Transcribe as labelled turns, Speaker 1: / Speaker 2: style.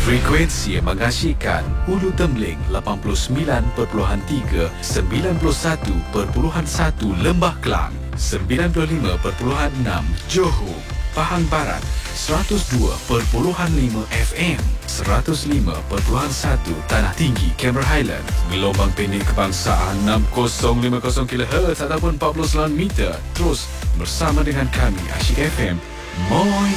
Speaker 1: Frekuensi yang mengasyikkan Hulu Temling 89.3, 91.1 Lembah Kelang, 95.6 Johor, Pahang Barat, 102.5 FM, 105.1 Tanah Tinggi, Cameron Highland, gelombang pendek kebangsaan 6050 kHz ataupun 49 meter. Terus bersama dengan kami Asyik FM. Moi